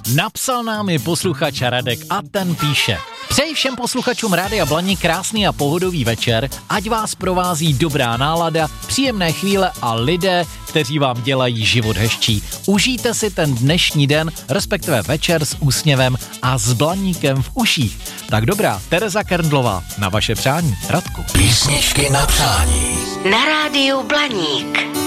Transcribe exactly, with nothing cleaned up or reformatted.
Napsal nám je posluchač Radek a ten píše: Přeji všem posluchačům Rádia Blaník krásný a pohodový večer, ať vás provází dobrá nálada, příjemné chvíle a lidé, kteří vám dělají život hezčí. Užijte si ten dnešní den, respektive večer s úsměvem a s Blaníkem v uších. Tak dobrá, Tereza Kerndlová, na vaše přání, Radku. Písničky na přání. Na Rádiu Blaník.